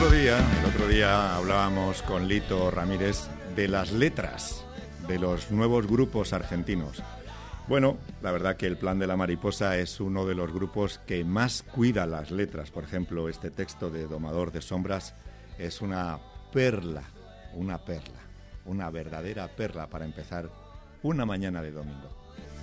otro día hablábamos con Lito Ramírez de las letras de los nuevos grupos argentinos. Bueno, la verdad que el Plan de la Mariposa es uno de los grupos que más cuida las letras. Por ejemplo, este texto de Domador de Sombras es una perla, una verdadera perla para empezar una mañana de domingo.